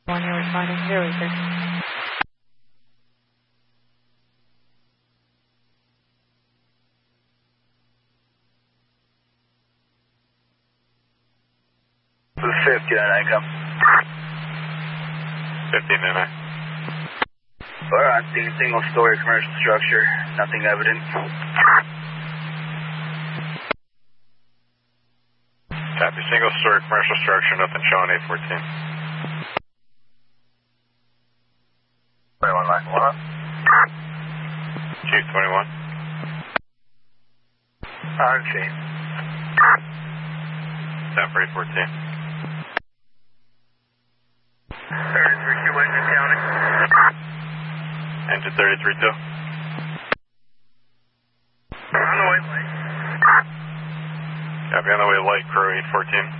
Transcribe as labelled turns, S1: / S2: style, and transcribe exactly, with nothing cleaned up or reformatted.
S1: One you're responding zero six.
S2: This is fifty, and I come.
S3: fifteen, and I.
S2: Alright, seeing single story commercial structure, nothing evident.
S3: Copy, single story commercial structure, nothing showing eight fourteen.
S2: twenty-one line one.
S3: Chief twenty-one.
S2: On scene.
S3: Stop for eight fourteen.
S2: thirty-three Q engine counting.
S3: Engine thirty-three two.
S2: On the way, light.
S3: Copy, on the way light, crew eight fourteen.